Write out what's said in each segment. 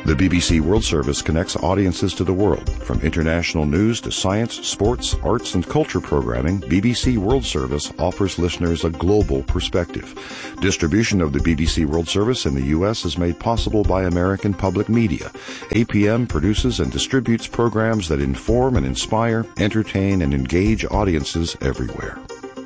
The BBC World Service connects audiences to the world. From international news to science, sports, arts, and culture programming, BBC World Service offers listeners a global perspective. Distribution of the BBC World Service in the U.S. is made possible by American Public Media. APM produces and distributes programs that inform and inspire, entertain, and engage audiences everywhere.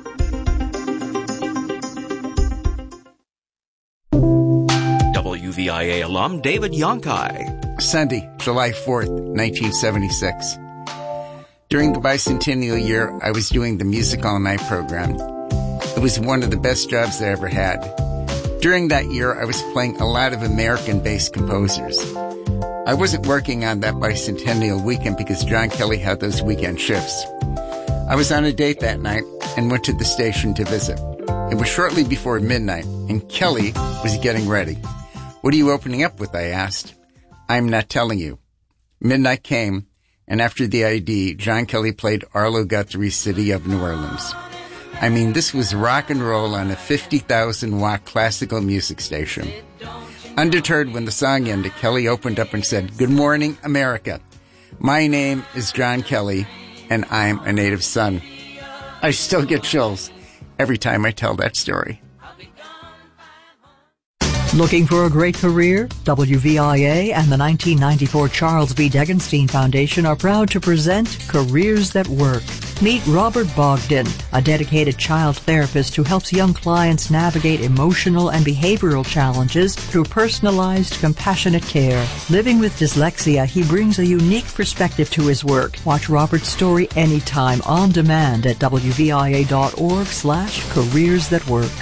WVIA alum David Yonkai. Sunday, July 4th, 1976. During the bicentennial year, I was doing the Music All Night program. It was one of the best jobs I ever had. During that year, I was playing a lot of American-based composers. I wasn't working on that bicentennial weekend because John Kelly had those weekend shifts. I was on a date that night and went to the station to visit. It was shortly before midnight, and Kelly was getting ready. "What are you opening up with?" I asked. "I'm not telling you." Midnight came, and after the ID, John Kelly played Arlo Guthrie's City of New Orleans. I mean, this was rock and roll on a 50,000-watt classical music station. Undeterred when the song ended, Kelly opened up and said, "Good morning, America. My name is John Kelly, and I'm a native son." I still get chills every time I tell that story. Looking for a great career? WVIA and the 1994 Charles B. Degenstein Foundation are proud to present Careers That Work. Meet Robert Bogdan, a dedicated child therapist who helps young clients navigate emotional and behavioral challenges through personalized, compassionate care. Living with dyslexia, he brings a unique perspective to his work. Watch Robert's story anytime on demand at WVIA.org/Careers That Work.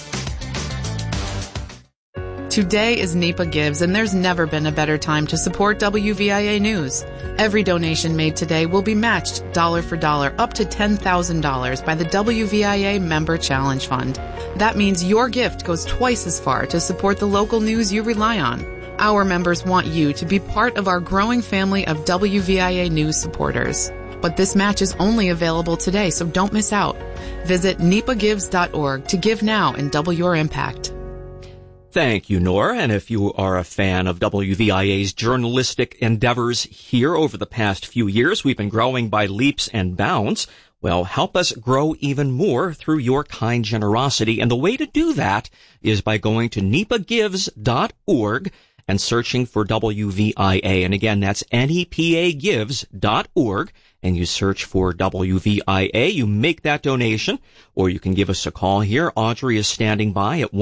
Today is NEPA Gives, and there's never been a better time to support WVIA News. Every donation made today will be matched dollar for dollar up to $10,000 by the WVIA Member Challenge Fund. That means your gift goes twice as far to support the local news you rely on. Our members want you to be part of our growing family of WVIA News supporters. But this match is only available today, so don't miss out. Visit nepagives.org to give now and double your impact. Thank you, Nora. And if you are a fan of WVIA's journalistic endeavors here over the past few years, we've been growing by leaps and bounds. Well, help us grow even more through your kind generosity. And the way to do that is by going to nepagives.org and searching for WVIA. And again, that's nepagives.org. And you search for WVIA. You make that donation, or you can give us a call here. Audrey is standing by at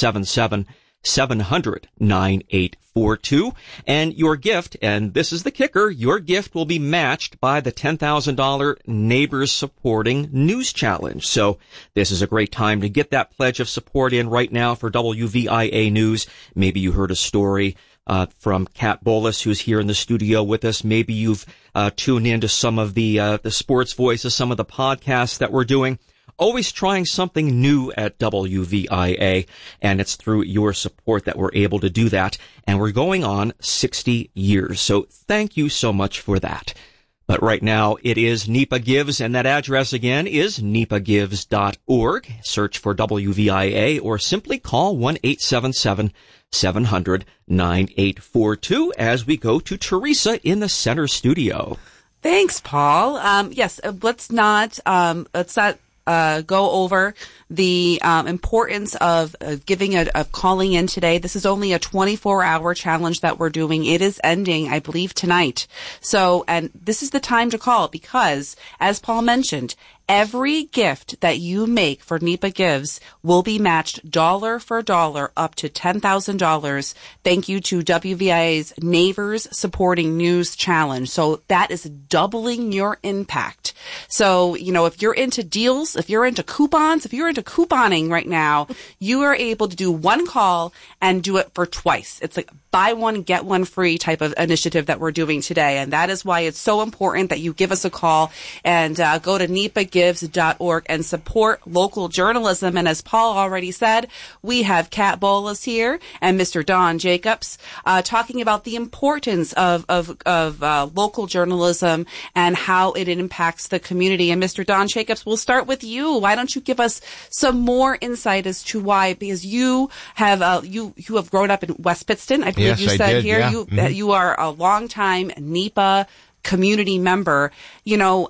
1-877-700-9842. And your gift, and this is the kicker, your gift will be matched by the $10,000 Neighbors Supporting News Challenge. So this is a great time to get that pledge of support in right now for WVIA News. Maybe you heard a story from Kat Bolus, who's here in the studio with us. Maybe you've tuned into some of the Sports Voices, some of the podcasts that we're doing. Always trying something new at WVIA, and it's through your support that we're able to do that. And we're going on 60 years, so thank you so much for that. But right now, it is NEPA Gives, and that address again is nepagives.org. Search for WVIA, or simply call 1-877-700-9842 as we go to Teresa in the center studio. Thanks, Paul. Let's not go over the importance of calling in today. This is only a 24-hour challenge that we're doing. It is ending, I believe, tonight. So, and this is the time to call because, as Paul mentioned, every gift that you make for NEPA Gives will be matched dollar for dollar up to $10,000. Thank you to WVIA's Neighbors Supporting News Challenge. So that is doubling your impact. So, if you're into deals, if you're into coupons, if you're into couponing right now, you are able to do one call and do it for twice. It's like buy one, get one free type of initiative that we're doing today. And that is why it's so important that you give us a call and go to NEPA NEPAgives.org and support local journalism. And as Paul already said, we have Kat Bolas here and Mr. Don Jacobs talking about the importance of local journalism and how it impacts the community. And Mr. Don Jacobs, we'll start with you. Why don't you give us some more insight as to why? Because you have you have grown up in West Pittston, I believe. Yes, you said I did, here. Yeah. You are a longtime NEPA community member. You know,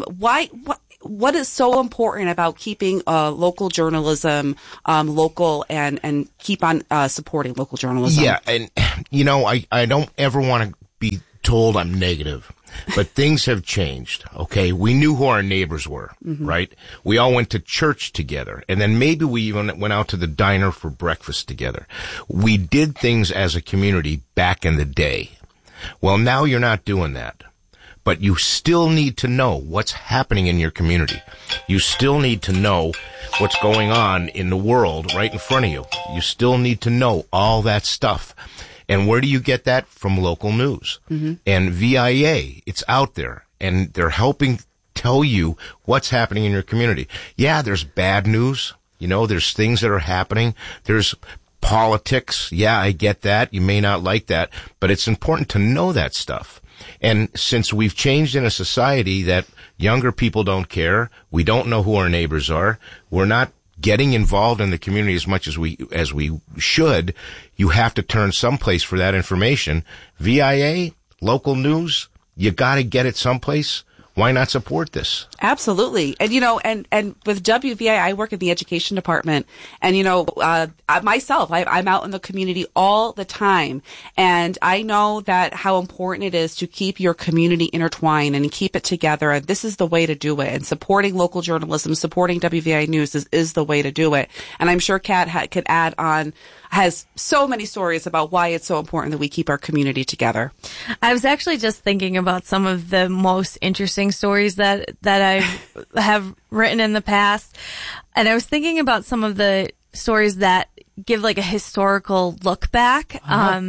what is so important about keeping local journalism local and keep on supporting local journalism? Yeah, and you know, I don't ever want to be told I'm negative, but things have changed. Okay, we knew who our neighbors were, right? We all went to church together, and then maybe we even went out to the diner for breakfast together. We did things as a community back in the day. Well, now you're not doing that. But you still need to know what's happening in your community. You still need to know what's going on in the world right in front of you. You still need to know all that stuff. And where do you get that? From local news. And VIA, it's out there. And they're helping tell you what's happening in your community. Yeah, there's bad news. You know, there's things that are happening. There's politics. Yeah, I get that. You may not like that. But it's important to know that stuff. And since we've changed in a society that younger people don't care, we don't know who our neighbors are, we're not getting involved in the community as much as we should, you have to turn someplace for that information. VIA, local news, you gotta get it someplace. Why not support this? Absolutely. And, you know, and with WVI, I work in the education department. And, you know, myself, I'm out in the community all the time. And I know that how important it is to keep your community intertwined and keep it together. And this is the way to do it. And supporting local journalism, supporting WVI News is the way to do it. And I'm sure Kat could add on, has so many stories about why it's so important that we keep our community together. I was actually just thinking about some of the most interesting stories that I have written in the past. And I was thinking about some of the stories that give like a historical look back.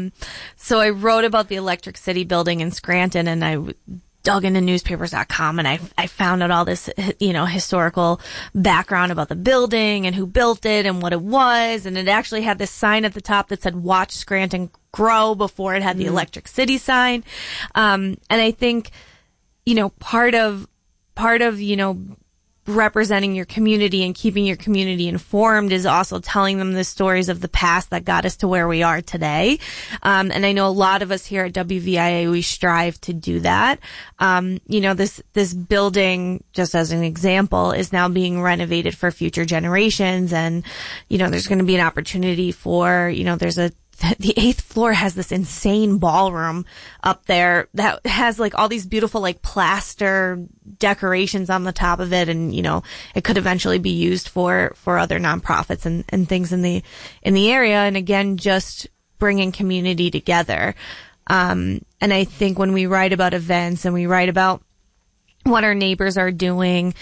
So I wrote about the Electric City building in Scranton, and I dug into newspapers.com, and I found out all this, you know, historical background about the building and who built it and what it was. And it actually had this sign at the top that said, "Watch Scranton Grow," before it had the Electric City sign. And I think, you know, part of, you know, representing your community and keeping your community informed is also telling them the stories of the past that got us to where we are today. And I know a lot of us here at WVIA, we strive to do that. You know, this building, just as an example, is now being renovated for future generations. And, you know, there's going to be an opportunity for, you know, the 8th floor has this insane ballroom up there that has like all these beautiful like plaster decorations on the top of it. And, you know, it could eventually be used for other nonprofits and things in the area. And again, just bringing community together. And I think when we write about events and we write about what our neighbors are doing,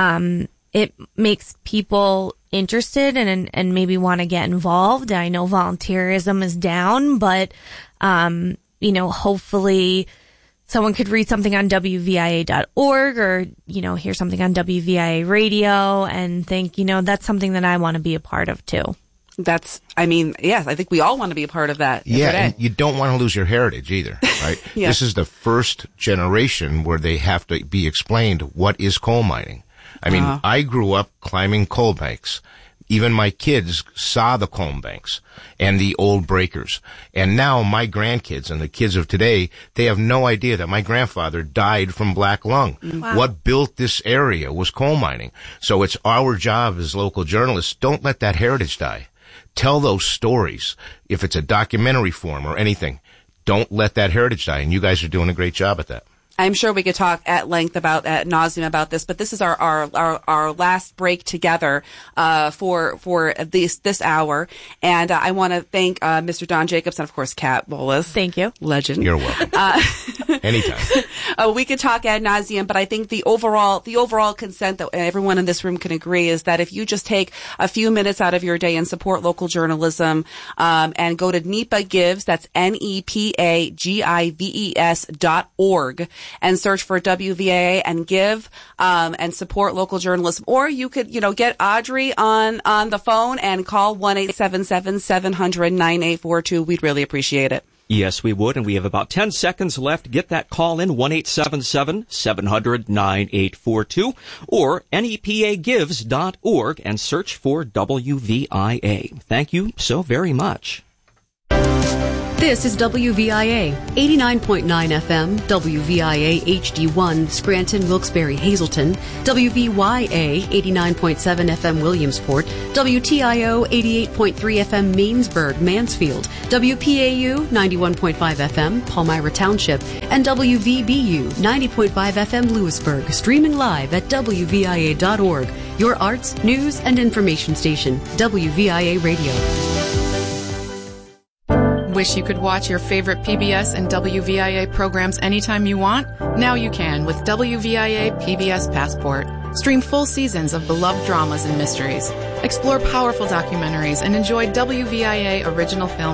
it makes people interested and maybe want to get involved. I know volunteerism is down, but, you know, hopefully someone could read something on WVIA.org or, you know, hear something on WVIA radio and think, you know, that's something that I want to be a part of too. I mean, yes, I think we all want to be a part of that. Yeah, and you don't want to lose your heritage either, right? Yeah. This is the first generation where they have to be explained what is coal mining. I mean, I grew up climbing coal banks. Even my kids saw the coal banks and the old breakers. And now my grandkids and the kids of today, they have no idea that my grandfather died from black lung. Wow. What built this area was coal mining. So it's our job as local journalists, don't let that heritage die. Tell those stories. If it's a documentary form or anything, don't let that heritage die. And you guys are doing a great job at that. I'm sure we could talk at length at nauseam about this, but this is our last break together for this hour, and I want to thank Mr. Don Jacobs and of course Kat Bolas. Thank you, legend. You're welcome. Anytime. We could talk ad nauseum, but I think the overall consent that everyone in this room can agree is that if you just take a few minutes out of your day and support local journalism, and go to NEPA Gives, that's NEPAGIVES.org, and search for WVIA and give, and support local journalism. Or you could, get Audrey on the phone and call 1-877-700-9842. We'd really appreciate it. Yes, we would, and we have about 10 seconds left. Get that call in, 1-877-700-9842, or nepagives.org, and search for WVIA. Thank you so very much. This is WVIA, 89.9 FM, WVIA HD1, Scranton, Wilkes-Barre, Hazleton, WVYA, 89.7 FM, Williamsport, WTIO, 88.3 FM, Mainsburg, Mansfield, WPAU, 91.5 FM, Palmyra Township, and WVBU, 90.5 FM, Lewisburg, streaming live at WVIA.org, your arts, news, and information station, WVIA Radio. Wish you could watch your favorite PBS and WVIA programs anytime you want? Now you can with WVIA PBS Passport. Stream full seasons of beloved dramas and mysteries. Explore powerful documentaries and enjoy WVIA original films